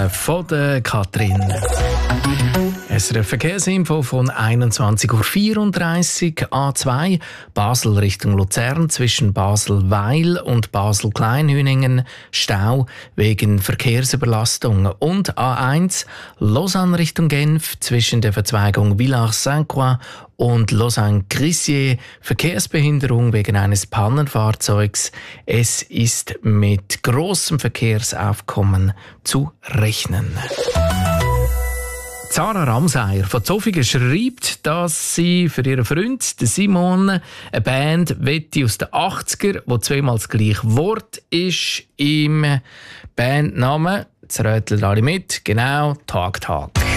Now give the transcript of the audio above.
Von der Katrin. SRF Verkehrsinfo von 21:34 Uhr. A2 Basel Richtung Luzern zwischen Basel-Weil und Basel-Kleinhüningen Stau wegen Verkehrsüberlastung. Und A1 Lausanne Richtung Genf zwischen der Verzweigung Villars-Saint-Croix und Lausanne-Crissier Verkehrsbehinderung wegen eines Pannenfahrzeugs. Es ist mit grossem Verkehrsaufkommen zu rechnen. Sarah Ramseyer von Zofingen schreibt, dass sie für ihren Freund Simon eine Band wette aus den 80er, wo zweimal das gleiche Wort ist im Bandnamen. Jetzt rätseln alle mit. Genau, Tag.